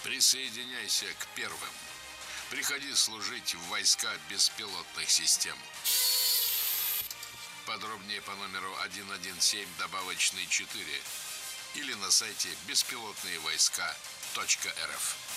Присоединяйся к первым. Приходи служить в войска беспилотных систем. Подробнее по номеру 117 добавочный 4 или на сайте беспилотные войска.рф.